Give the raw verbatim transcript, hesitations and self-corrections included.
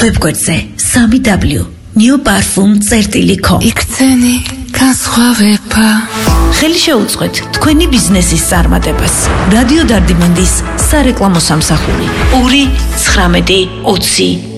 ვებგვერდზე სამი დაბლიუ ნიუ პარფუმ წერტილი კომ. იქცენი განსხვავება. ხელი შეუწყოთ თქვენი ბიზნესის წარმატებას. რადიო დარდიმანდის სარეკლამო სამსახური ორი ცხრამეტი ოცი